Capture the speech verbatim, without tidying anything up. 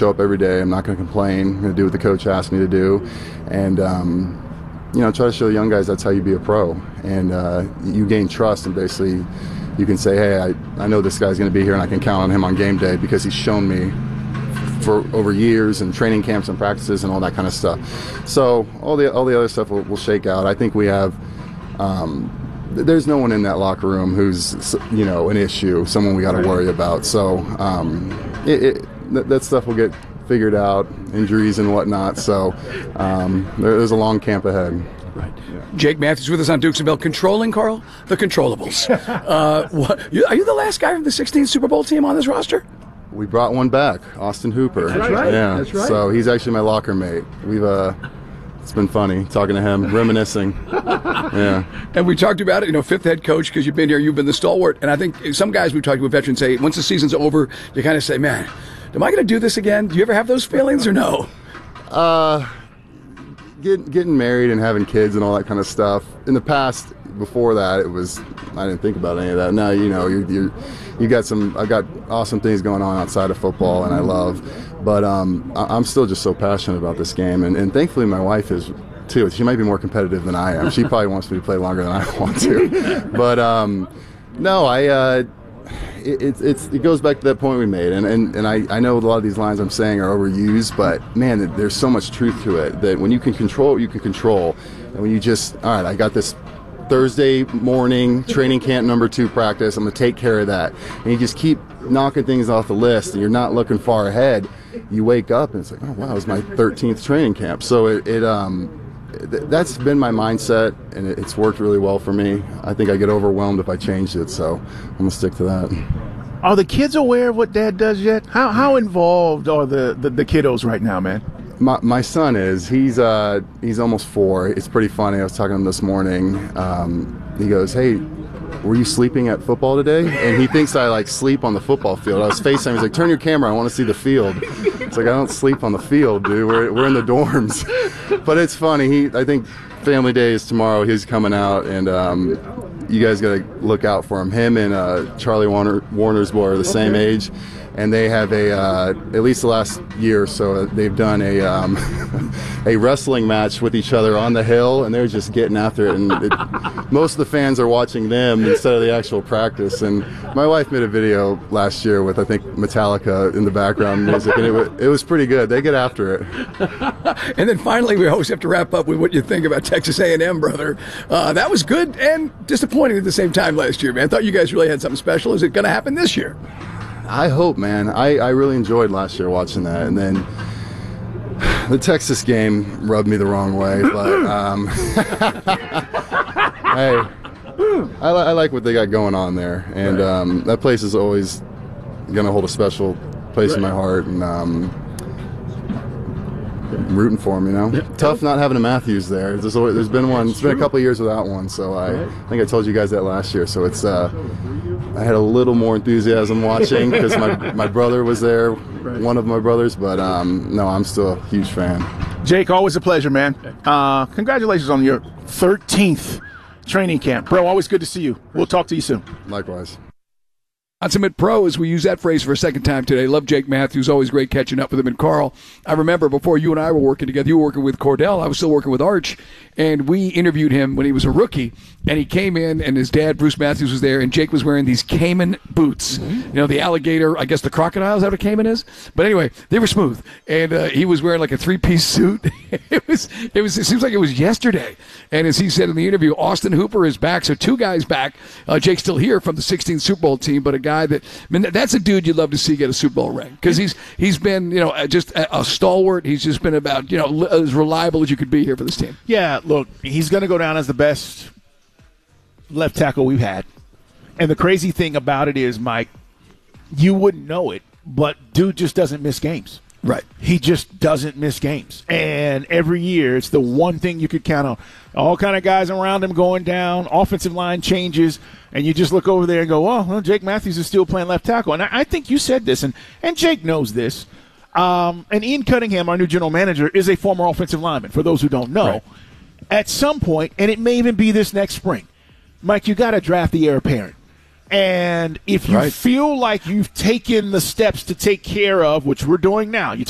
show up every day. I'm not going to complain. I'm going to do what the coach asked me to do. And, um, you know, try to show the young guys that's how you be a pro. And uh, you gain trust, and basically you can say, hey, I, I know this guy's going to be here and I can count on him on game day because he's shown me for over years and training camps and practices and all that kind of stuff. So all the all the other stuff will, will shake out. I think we have um, th- there's no one in that locker room who's, you know, an issue, someone we got to worry about. So um, it, it, th- that stuff will get figured out, injuries and whatnot. So um, there, there's a long camp ahead. Right. Yeah. Jake Matthews with us on Dukes and Bell. Controlling, Carl? The controllables. uh, what, you, are you the last guy from the sixteenth Super Bowl team on this roster? We brought one back, Austin Hooper. That's right. Yeah. That's right. So he's actually my locker mate. We've uh, it's been funny talking to him, reminiscing. Yeah. And we talked about it, you know, fifth head coach, because you've been here, you've been the stalwart. And I think some guys we've talked to, veterans, say once the season's over, you kind of say, man, am I going to do this again? Do you ever have those feelings or no? Uh, get, getting married and having kids and all that kind of stuff. In the past, before that, it was, I didn't think about any of that. Now, you know, you're, you're you got some, I've got awesome things going on outside of football, and I love, but um, I'm still just so passionate about this game, and, and thankfully my wife is too. She might be more competitive than I am. She probably wants me to play longer than I want to, but um, no, I, uh, it, it's, it's, it goes back to that point we made, and, and, and I, I know a lot of these lines I'm saying are overused, but man, there's so much truth to it, that when you can control what you can control, and when you just, all right, I got this Thursday morning training camp number two practice, I'm going to take care of that. And you just keep knocking things off the list, and you're not looking far ahead. You wake up and it's like, oh wow, it was my thirteenth training camp. So it, it um th- that's been my mindset, and it, it's worked really well for me. I think I get overwhelmed if I changed it, so I'm going to stick to that. Are the kids aware of what Dad does yet? How how involved are the, the, the kiddos right now, man? My my son is. He's uh he's almost four. It's pretty funny. I was talking to him this morning. Um, he goes, "Hey, were you sleeping at football today?" And he thinks I like sleep on the football field. I was FaceTime. He's like, "Turn your camera. I want to see the field." It's like, I don't sleep on the field, dude. We're we're in the dorms. But it's funny. He I think Family Day is tomorrow. He's coming out, and um, you guys got to look out for him. Him and uh, Charlie Warner Warner's boy are the same age. And they have a, uh, at least the last year or so, they've done a um, a wrestling match with each other on the hill, and they're just getting after it. And it, most of the fans are watching them instead of the actual practice. And my wife made a video last year with, I think, Metallica in the background music, and it, w- it was pretty good. They get after it. And then finally, we always have to wrap up with what you think about Texas A and M, brother. Uh, that was good and disappointing at the same time last year, man. I thought you guys really had something special. Is it going to happen this year? I hope, man. I, I really enjoyed last year watching that, and then the Texas game rubbed me the wrong way. But um, hey, I, I like what they got going on there, and um, that place is always going to hold a special place in my heart, and um, I'm rooting for him. You know, tough not having a Matthews there. There's, always, there's been one. It's been a couple of years without one, so I, I think I told you guys that last year. So it's. Uh, I had a little more enthusiasm watching because my, my brother was there, one of my brothers, but um, no, I'm still a huge fan. Jake, always a pleasure, man. Uh, congratulations on your thirteenth training camp. Bro, always good to see you. We'll talk to you soon. Likewise. Consummate pro, as we use that phrase for a second time today. Love Jake Matthews. Always great catching up with him. And Carl, I remember before you and I were working together, you were working with Cordell. I was still working with Arch. And we interviewed him when he was a rookie. And he came in, and his dad, Bruce Matthews, was there. And Jake was wearing these Cayman boots. Mm-hmm. You know, the alligator, I guess the crocodile, is that what a Cayman is? But anyway, they were smooth. And uh, he was wearing like a three-piece suit. it was, it was, it seems like it was yesterday. And as he said in the interview, Austin Hooper is back. So two guys back. Uh, Jake's still here from the sixteenth Super Bowl team, but a guy that, I mean, that's a dude you'd love to see get a Super Bowl ring, because he's he's been, you know, just a, a stalwart. He's just been about, you know, as reliable as you could be here for this team. Yeah, look, he's going to go down as the best left tackle we've had. And the crazy thing about it is, Mike, you wouldn't know it, but dude just doesn't miss games. Right. He just doesn't miss games. And every year, it's the one thing you could count on. All kind of guys around him going down, offensive line changes, and you just look over there and go, oh, well, Jake Matthews is still playing left tackle. And I, I think you said this, and, and Jake knows this. Um, and Ian Cunningham, our new general manager, is a former offensive lineman, for those who don't know. Right. At some point, and it may even be this next spring, Mike, you got to draft the heir apparent. And if you right. feel like you've taken the steps to take care of, which we're doing now, you talk